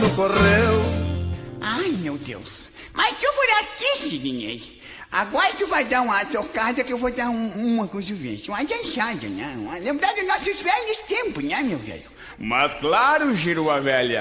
ano correu. Ai, meu Deus. Mas tu por aqui, Sidney. Agora tu vai dar uma tocada que eu vou dar uma convivência. Uma dançada, né? Lembrar dos nossos velhos tempos, né, meu velho? Mas claro, Giroa velha.